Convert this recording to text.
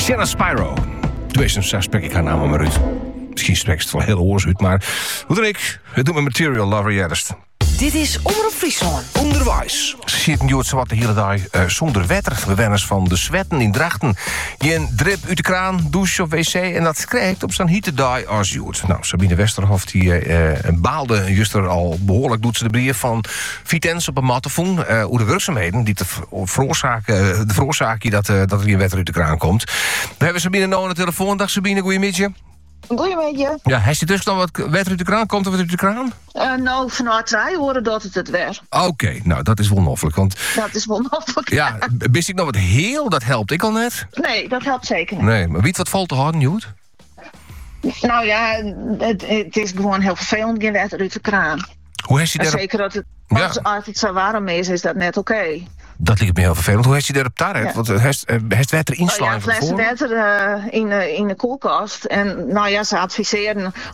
Shanna Spyro. Tenminste, spreek ik haar naam maar uit. Misschien spreek ik het wel heel oors uit, maar hoe dan ik? Het doet me Material Lover juist. Dit is Omroep Friesland. Onderwijs. Ze zitten Jood zowat de hele dag zonder wetter. Bewoners van de Zwetten in Drachten. Je drip uit de kraan, douche of wc. En dat krijgt op zo'n hittedag als Jood. Nou, Sabine Westerhof die baalde juster al behoorlijk. Doet ze de brief van Vitens op een mattefoon. Hoe de werkzaamheden die te veroorzaken dat er hier wetter uit de kraan komt. We hebben Sabine nou aan de telefoon. Dag Sabine, goeiemiddag. Goedemiddag. Ja, hij zit dus dan wat wetter uit de kraan? Komt er wat uit de kraan? Nou, vanuit 3 horen dat het weer. Oké, nou dat is wonderlijk. Want Dat is wonderlijk. ja, wist ik nog wat heel, dat helpt ik al net. Nee, dat helpt zeker niet. Nee, maar weet wat valt te houden, Joet? Nou ja, het is gewoon heel vervelend, geen water uit de kraan. Hoe heeft hij En daar... zeker dat het, Ja. als het zo warm is dat net oké. Dat lijkt me heel vervelend. Hoe heeft hij daar op tarret? Ja. Want heeft water inslaan Ja, van flessen tevoren? water in de koelkast. En nou ja, ze adviseren